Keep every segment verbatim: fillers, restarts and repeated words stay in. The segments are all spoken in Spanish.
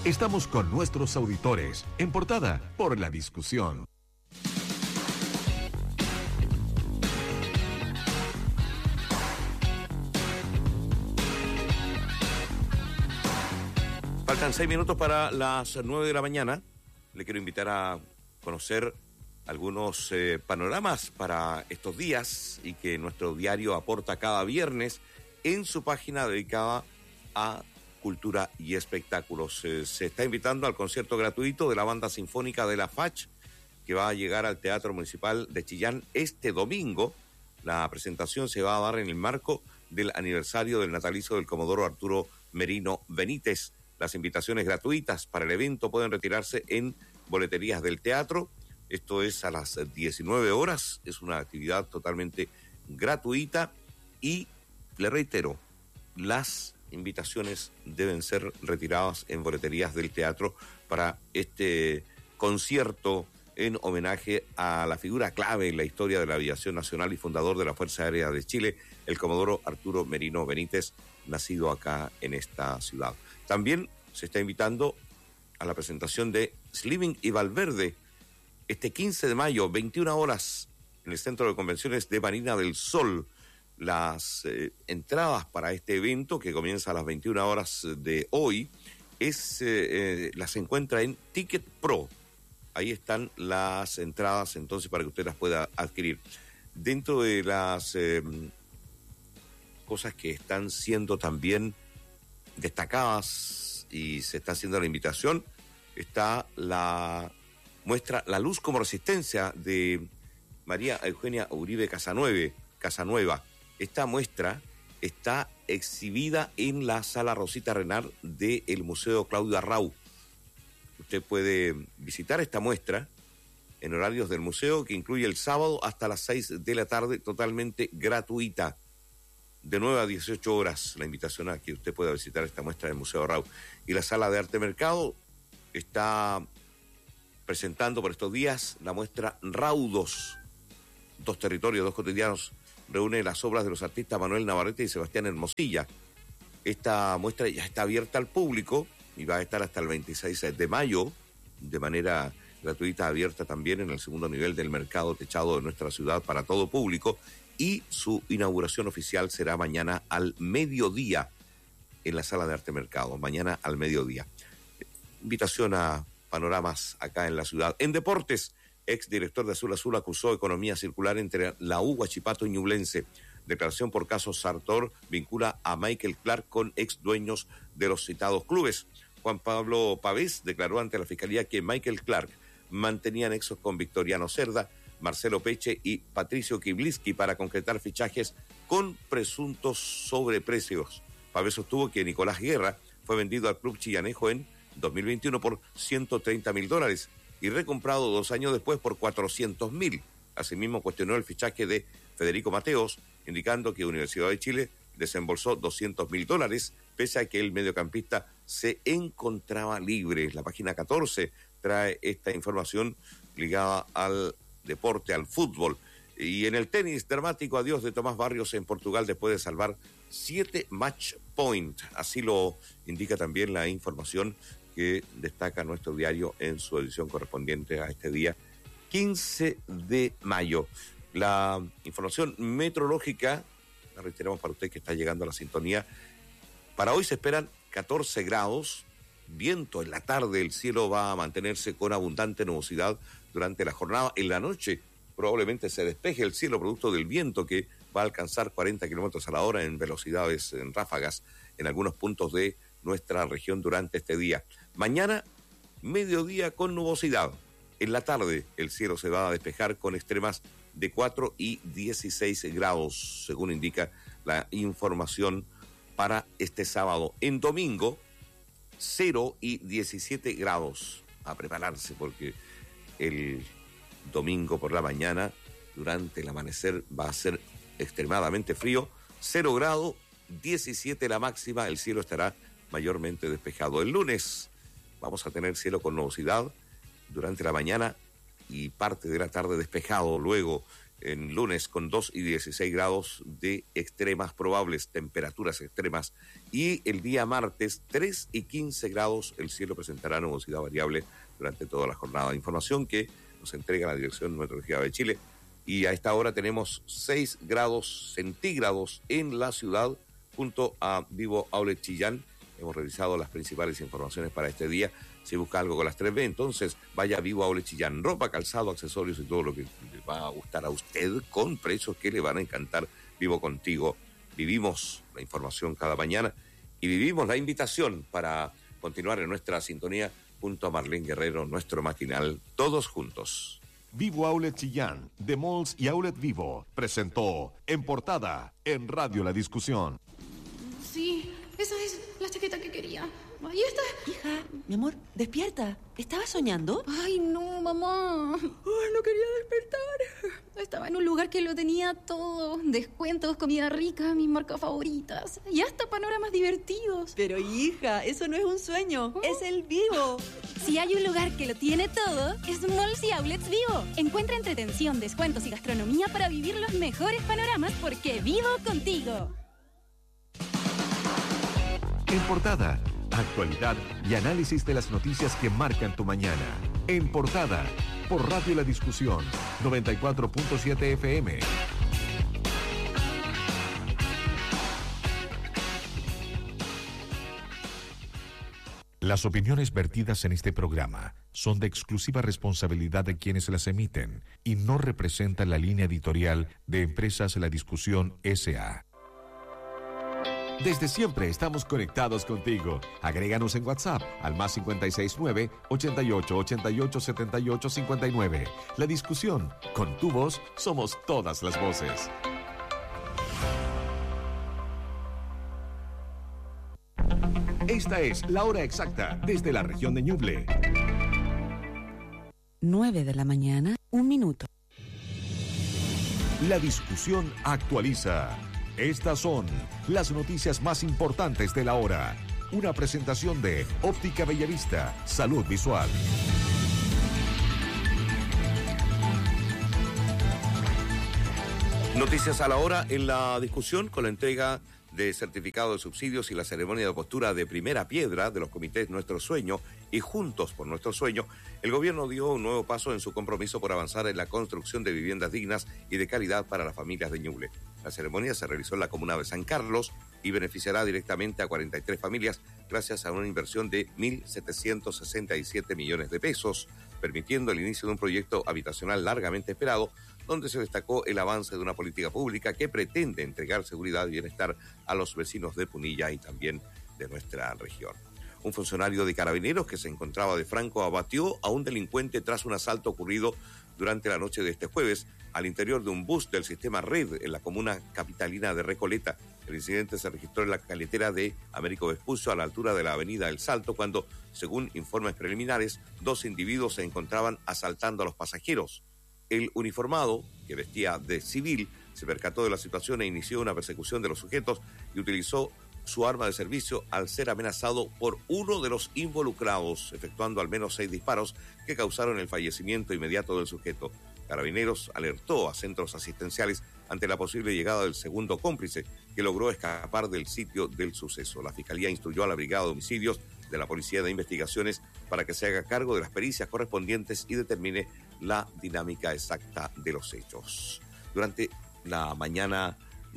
Estamos con nuestros auditores, en portada por La Discusión. Faltan seis minutos para las nueve de la mañana. Le quiero invitar a conocer algunos eh, panoramas para estos días y que nuestro diario aporta cada viernes en su página dedicada a cultura y espectáculos. Eh, se está invitando al concierto gratuito de la Banda Sinfónica de la F A C H, que va a llegar al Teatro Municipal de Chillán este domingo. La presentación se va a dar en el marco del aniversario del natalicio del comodoro Arturo Merino Benítez. Las invitaciones gratuitas para el evento pueden retirarse en boleterías del teatro. Esto es a las diecinueve horas. Es una actividad totalmente gratuita y, le reitero, las invitaciones deben ser retiradas en boleterías del teatro para este concierto en homenaje a la figura clave en la historia de la aviación nacional y fundador de la Fuerza Aérea de Chile, el comodoro Arturo Merino Benítez, nacido acá en esta ciudad. También se está invitando a la presentación de Slimming y Valverde este quince de mayo, veintiuna horas, en el Centro de Convenciones de Marina del Sol. Las eh, entradas para este evento, que comienza a las veintiuna horas de hoy, es eh, eh, las encuentra en Ticket Pro. Ahí están las entradas, entonces, para que usted las pueda adquirir. Dentro de las eh, cosas que están siendo también destacadas y se está haciendo la invitación, está la muestra La Luz como Resistencia de María Eugenia Uribe Casanueve, Casanueva. Esta muestra está exhibida en la Sala Rosita Renard del Museo Claudio Arrau. Usted puede visitar esta muestra en horarios del museo, que incluye el sábado hasta las seis de la tarde, totalmente gratuita. De nueve a dieciocho horas, la invitación a que usted pueda visitar esta muestra del Museo Arrau. Y la Sala de Arte Mercado está presentando por estos días la muestra Raudos. Dos territorios, dos cotidianos, reúne las obras de los artistas Manuel Navarrete y Sebastián Hermosilla. Esta muestra ya está abierta al público y va a estar hasta el veintiséis de mayo, de manera gratuita, abierta también en el segundo nivel del mercado techado de nuestra ciudad para todo público, y su inauguración oficial será mañana al mediodía en la Sala de Arte Mercado, mañana al mediodía. Invitación a panoramas acá en la ciudad. En deportes, exdirector de Azul Azul acusó economía circular entre la U, Huachipato y Ñublense. Declaración por caso Sartor vincula a Michael Clark con ex dueños de los citados clubes. Juan Pablo Pavés declaró ante la Fiscalía que Michael Clark mantenía nexos con Victoriano Cerda, Marcelo Peche y Patricio Kibliski para concretar fichajes con presuntos sobreprecios. Pavés sostuvo que Nicolás Guerra fue vendido al club chillanejo en dos mil veintiuno por ciento treinta mil dólares y recomprado dos años después por cuatrocientos mil. Asimismo, cuestionó el fichaje de Federico Mateos, indicando que Universidad de Chile desembolsó doscientos mil dólares, pese a que el mediocampista se encontraba libre. La página catorce trae esta información ligada al deporte, al fútbol. Y en el tenis, dramático adiós de Tomás Barrios en Portugal después de salvar siete match point. Así lo indica también la información que destaca nuestro diario en su edición correspondiente a este día, quince de mayo. La información meteorológica, la reiteramos para usted que está llegando a la sintonía. Para hoy se esperan catorce grados, viento en la tarde, el cielo va a mantenerse con abundante nubosidad durante la jornada. En la noche probablemente se despeje el cielo producto del viento, que va a alcanzar cuarenta kilómetros a la hora en velocidades, en ráfagas, en algunos puntos de nuestra región durante este día. Mañana, mediodía con nubosidad. En la tarde, el cielo se va a despejar con extremas de cuatro y dieciséis grados, según indica la información para este sábado. En domingo, cero y diecisiete grados. A prepararse, porque el domingo por la mañana, durante el amanecer, va a ser extremadamente frío. cero grado, diecisiete la máxima, el cielo estará mayormente despejado. El lunes vamos a tener cielo con nubosidad durante la mañana y parte de la tarde despejado. Luego en lunes con dos y dieciséis grados de extremas probables, temperaturas extremas. Y el día martes, tres y quince grados, el cielo presentará nubosidad variable durante toda la jornada. Información que nos entrega la Dirección Meteorológica de Chile. Y a esta hora tenemos seis grados centígrados en la ciudad junto a Vivo Outlet Chillán. Hemos revisado las principales informaciones para este día. Si busca algo con las tres B, entonces vaya a Vivo Outlet Chillán. Ropa, calzado, accesorios y todo lo que le va a gustar a usted con precios que le van a encantar. Vivo contigo. Vivimos la información cada mañana y vivimos la invitación para continuar en nuestra sintonía junto a Marlene Guerrero, nuestro matinal, todos juntos. Vivo Outlet Chillán, de Malls y Outlet Vivo, presentó En Portada, en Radio La Discusión. Sí, esa es la chaqueta que quería. Ahí está. Hija, mi amor, despierta. ¿Estabas soñando? Ay, no, mamá. Ay, no quería despertar. Estaba en un lugar que lo tenía todo. Descuentos, comida rica, mis marcas favoritas. Y hasta panoramas divertidos. Pero hija, eso no es un sueño. ¿Oh? Es el Vivo. Si hay un lugar que lo tiene todo, es Malls y Outlets Vivo. Encuentra entretención, descuentos y gastronomía para vivir los mejores panoramas porque vivo contigo. En Portada, actualidad y análisis de las noticias que marcan tu mañana. En Portada, por Radio La Discusión, noventa y cuatro punto siete F M. Las opiniones vertidas en este programa son de exclusiva responsabilidad de quienes las emiten y no representan la línea editorial de Empresas La Discusión S A Desde siempre estamos conectados contigo. Agréganos en WhatsApp al más cinco seis nueve, ochenta y ocho, ochenta y ocho, setenta y ocho, cincuenta y nueve. La Discusión, con tu voz somos todas las voces. Esta es la hora exacta desde la región de Ñuble. nueve de la mañana, un minuto. La Discusión actualiza. Estas son las noticias más importantes de la hora. Una presentación de Óptica Bellavista, Salud Visual. Noticias a la hora en La Discusión con la entrega de certificado de subsidios y la ceremonia de postura de primera piedra de los comités Nuestro Sueño y Juntos por Nuestro Sueño. El gobierno dio un nuevo paso en su compromiso por avanzar en la construcción de viviendas dignas y de calidad para las familias de Ñuble. La ceremonia se realizó en la comuna de San Carlos y beneficiará directamente a cuarenta y tres familias gracias a una inversión de mil setecientos sesenta y siete millones de pesos, permitiendo el inicio de un proyecto habitacional largamente esperado, donde se destacó el avance de una política pública que pretende entregar seguridad y bienestar a los vecinos de Punilla y también de nuestra región. Un funcionario de Carabineros que se encontraba de franco abatió a un delincuente tras un asalto ocurrido durante la noche de este jueves al interior de un bus del sistema Red en la comuna capitalina de Recoleta. El incidente se registró en la carretera de Américo Vespucio a la altura de la avenida El Salto cuando, según informes preliminares, dos individuos se encontraban asaltando a los pasajeros. El uniformado, que vestía de civil, se percató de la situación e inició una persecución de los sujetos y utilizó su arma de servicio al ser amenazado por uno de los involucrados, efectuando al menos seis disparos que causaron el fallecimiento inmediato del sujeto. Carabineros alertó a centros asistenciales ante la posible llegada del segundo cómplice, que logró escapar del sitio del suceso. La Fiscalía instruyó a la Brigada de Homicidios de la Policía de Investigaciones para que se haga cargo de las pericias correspondientes y determine la dinámica exacta de los hechos. Durante la mañana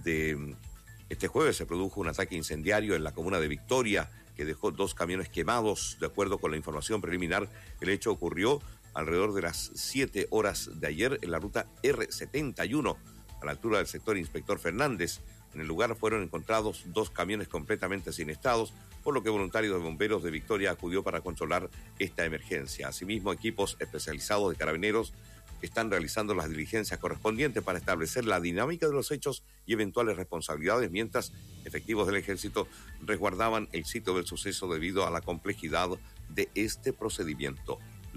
de este jueves se produjo un ataque incendiario en la comuna de Victoria que dejó dos camiones quemados. De acuerdo con la información preliminar, el hecho ocurrió alrededor de las siete horas de ayer en la ruta R setenta y uno, a la altura del sector Inspector Fernández. En el lugar fueron encontrados dos camiones completamente sinistrados, por lo que voluntarios de bomberos de Victoria acudió para controlar esta emergencia. Asimismo, equipos especializados de Carabineros están realizando las diligencias correspondientes para establecer la dinámica de los hechos y eventuales responsabilidades, mientras efectivos del Ejército resguardaban el sitio del suceso debido a la complejidad de este procedimiento.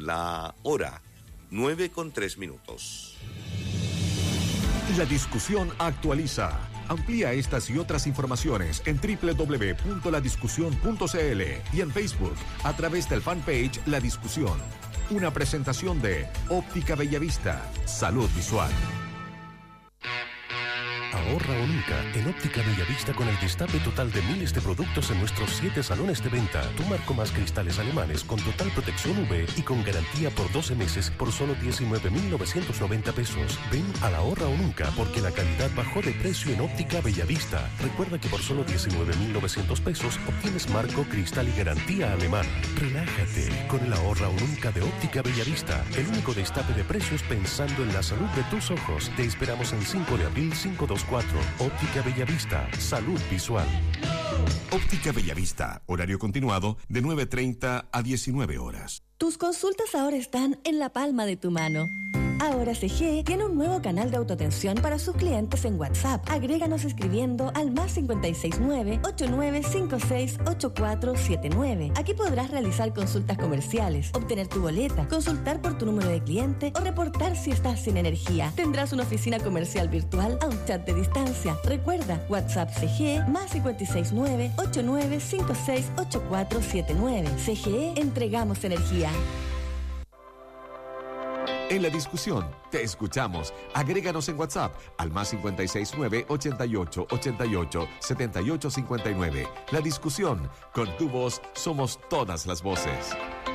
La hora, nueve con tres minutos. La Discusión actualiza. Amplía estas y otras informaciones en doble u doble u doble u punto la discusión punto c l y en Facebook a través del fanpage La Discusión. Una presentación de Óptica Bellavista, Salud Visual. Ahorra o nunca en Óptica Bellavista con el destape total de miles de productos en nuestros siete salones de venta. Tu marco más cristales alemanes con total protección U V y con garantía por doce meses por solo diecinueve mil novecientos noventa pesos. Ven a la Ahorra o nunca porque la calidad bajó de precio en Óptica Bellavista. Recuerda que por solo diecinueve mil novecientos pesos obtienes marco, cristal y garantía alemana. Relájate con el Ahorra o nunca de Óptica Bellavista, el único destape de precios pensando en la salud de tus ojos. Te esperamos en cinco de abril quinientos veinticuatro. Óptica Bellavista, salud visual. Óptica Bellavista, horario continuado de nueve treinta a diecinueve horas. Tus consultas ahora están en la palma de tu mano. Ahora C G tiene un nuevo canal de autoatención para sus clientes en WhatsApp. Agréganos escribiendo al más cinco seis nueve, ocho nueve cinco seis, ocho cuatro siete nueve. Aquí podrás realizar consultas comerciales, obtener tu boleta, consultar por tu número de cliente o reportar si estás sin energía. Tendrás una oficina comercial virtual a un chat de distancia. Recuerda, WhatsApp C G más cinco seis nueve, ocho nueve cinco seis, ocho cuatro siete nueve. C G E, entregamos energía. En la discusión, te escuchamos. Agréganos en WhatsApp al más cinco seis nueve, ochenta y ocho, ochenta y ocho, setenta y ocho cincuenta y nueve. La discusión, con tu voz somos todas las voces.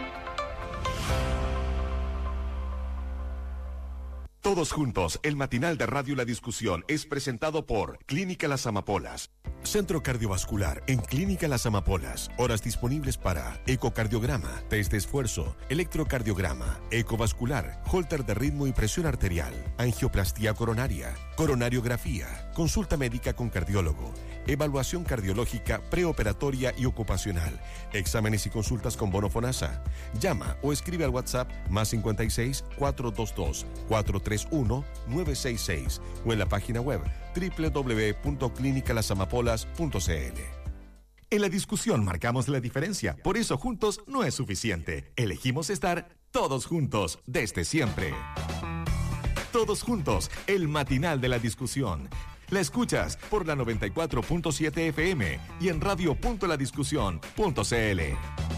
Todos juntos, el matinal de Radio La Discusión es presentado por Clínica Las Amapolas. Centro Cardiovascular en Clínica Las Amapolas. Horas disponibles para ecocardiograma, test de esfuerzo, electrocardiograma, ecovascular, holter de ritmo y presión arterial, angioplastía coronaria, coronariografía, consulta médica con cardiólogo, evaluación cardiológica preoperatoria y ocupacional, exámenes y consultas con bono FONASA. Llama o escribe al WhatsApp más cincuenta y seis, cuatrocientos veintidós, cuatrocientos treinta y uno, novecientos sesenta y seis o en la página web doble u doble u doble u punto clínica las amapolas punto c l. En la discusión marcamos la diferencia, por eso juntos no es suficiente. Elegimos estar todos juntos desde siempre. Todos juntos, el matinal de la discusión. La escuchas por la noventa y cuatro punto siete F M y en radio punto la discusión punto c l.